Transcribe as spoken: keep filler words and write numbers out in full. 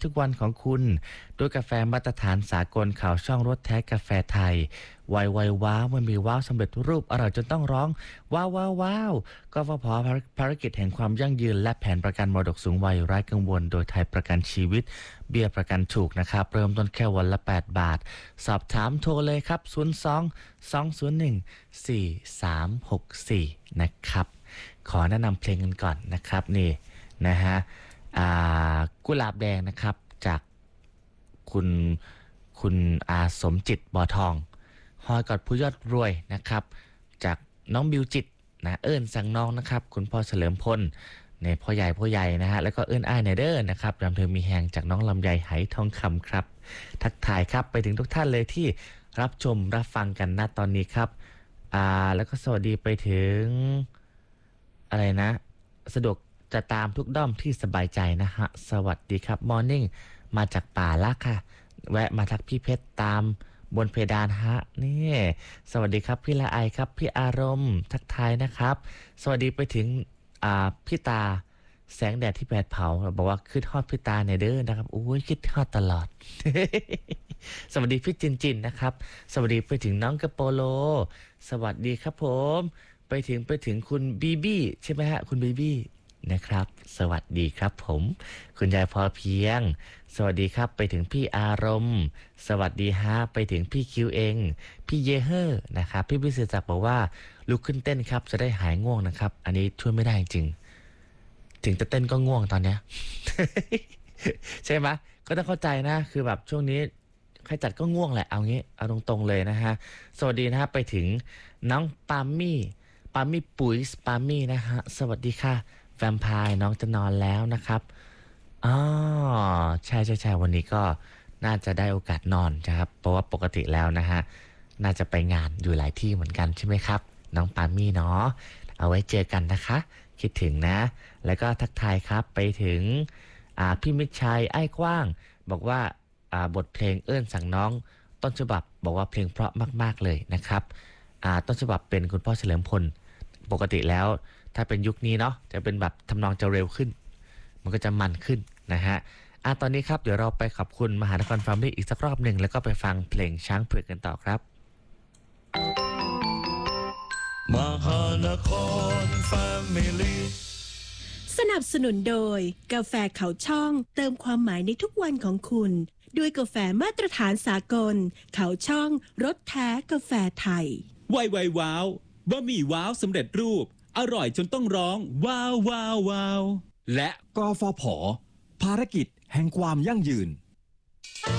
ทุกวันของคุณด้วยกาแฟมาตรฐานสากลข่าวช่องรสแท้กาแฟไทยไวไวว้าวมันมีว้าวสำเร็จรูปอร่อยจนต้องร้องว้าวว้าวว้าวก็พอพอภารกิจแห่งความยั่งยืนและแผนประกันมรดกสูงวัยไร้กังวลโดยไทยประกันชีวิตเบี้ยประกันถูกนะครับเริ่มต้นแค่วันละแปดบาทสอบถามโทรเลยครับศูนย์ สอง สอง ศูนย์ หนึ่ง สี่ สาม หก สี่นะครับขอแนะนำเพลงกันก่อนนะครับนี่นะฮะกุหลาบแดงนะครับจากคุณคุณอาสมจิตบ่อทองฮอยกอดผู้ยอดรวยนะครับจากน้องบิวจิตนะเอิญสั่งน้องนะครับคุณพ่อเฉลิมพลในพ่อใหญ่พ่อใหญ่นะฮะแล้วก็เอิญอ้ายเนเดอร์นะครับรำเธอมีแหงจากน้องลำไยไหทองคำครับทักทายครับไปถึงทุกท่านเลยที่รับชมรับฟังกันณตอนนี้ครับอ่าแล้วก็สวัสดีไปถึงอะไรนะสะดวกจะตามทุกด้อมที่สบายใจนะฮะสวัสดีครับมอร์นิ่งมาจากป่าละค่ะแวะมาทักพี่เพชรตามบนเพดานฮะนี่สวัสดีครับพี่ละไอครับพี่อารมณ์ทักทายนะครับสวัสดีไปถึงอ่าพี่ตาแสงแดดที่แผดเผาบอกว่าคิดฮอดพี่ตาในเด้อนะครับโอ้ยคิดฮอดตลอด สวัสดีพี่จินจินนะครับสวัสดีไปถึงน้องกระโปโลสวัสดีครับผมไปถึงไปถึงคุณบีบี้ใช่ไหมฮะคุณบีบี้นะครับสวัสดีครับผมคุณยายพอเพียงสวัสดีครับไปถึงพี่อารมณ์สวัสดีฮะไปถึงพี่คิวเองพี่เยเฮอร์นะครับพี่พิเศษศักดิ์บอกว่าลุกขึ้นเต้นครับจะได้หายง่วงนะครับอันนี้ช่วยไม่ได้จริงถึงจะเต้นก็ง่วงตอนเนี้ย ใช่ไหมก็ต้องเข้าใจนะคือแบบช่วงนี้ใครจัดก็ง่วงแหละเอางี้เอาตรงๆเลยนะฮะสวัสดีนะฮะไปถึงน้องปามี่ปามี่ปุ๋ยปามี่นะฮะสวัสดีค่ะแวมไพร์น้องจะนอนแล้วนะครับอ๋อใช่ใช่ใช่วันนี้ก็น่าจะได้โอกาสนอนนะครับเพราะว่าปกติแล้วนะฮะน่าจะไปงานอยู่หลายที่เหมือนกันใช่ไหมครับน้องปามี่เนาะเอาไว้เจอกันนะคะคิดถึงนะแล้วก็ทักทายครับไปถึงพี่มิตรชัยไอ้กว้างบอกว่าบทเพลงเอื้อนสั่งน้องต้นฉบับบอกว่าเพลงเพราะมากๆเลยนะครับต้นฉบับเป็นคุณพ่อเฉลิมพลปกติแล้วถ้าเป็นยุคนี้เนาะจะเป็นแบบทำนองจะเร็วขึ้นมันก็จะมันขึ้นนะฮะอ่ะตอนนี้ครับเดี๋ยวเราไปขอบคุณมหานครฟาร์มลี่อีกสักรอบหนึ่งแล้วก็ไปฟังเพลงช้างเผือกกันต่อครับมหานครฟามิลี่สนับสนุนโดยกาแฟเขาช่องเติมความหมายในทุกวันของคุณด้วยกาแฟมาตรฐานสากลเขาช่องรสแท้กาแฟไทยไวไวว้าวบะหมี่ว้าวสำเร็จรูปอร่อยจนต้องร้องว้าวว้าวว้าวและกฟผภารกิจแห่งความยั่งยืน